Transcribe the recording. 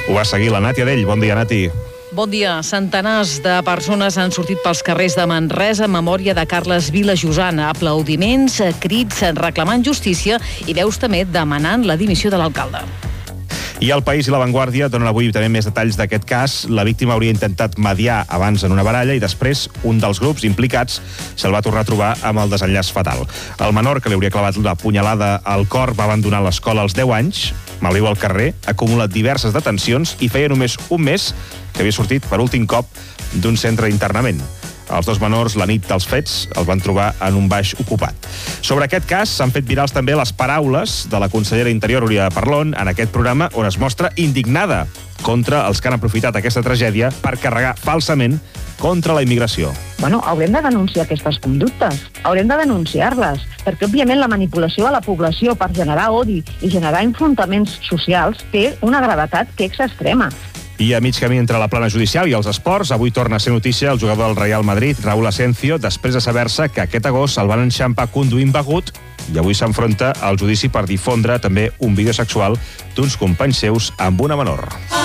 Ho va seguir la Nati Adell. Bon dia, Nati. Bon dia. Centenars de persones han sortit pels carrers de Manresa en memòria de Carles Vilajosana. Aplaudiments, crits reclamant justícia i veus també demanant la dimissió de l'alcalde. I El País i La Vanguardia donen avui també més detalls d'aquest cas. La víctima hauria intentat mediar abans en una baralla i després un dels grups implicats se'l va tornar a trobar amb el desenllaç fatal. El menor, que li hauria clavat la punyalada al cor, va abandonar l'escola als 10 anys, malviu al carrer, ha acumulat diverses detencions i feia només un mes que havia sortit per últim cop d'un centre d'internament. Els dos menors, la nit dels fets, els van trobar en un baix ocupat. Sobre aquest cas s'han fet virals també les paraules de la consellera d'Interior, Oriol Parlon, en aquest programa on es mostra indignada contra els que han aprofitat aquesta tragèdia per carregar falsament contra la immigració. Haurem de denunciar aquestes conductes, haurem de denunciar-les, perquè òbviament la manipulació a la població per generar odi i generar enfrontaments socials té una gravetat que és extrema. I a mig camí entre la plana judicial i els esports, avui torna a ser notícia el jugador del Real Madrid, Raúl Asencio, després de saber-se que aquest agost el van enxampar conduint begut i avui s'enfronta al judici per difondre també un vídeo sexual d'uns companys seus amb una menor.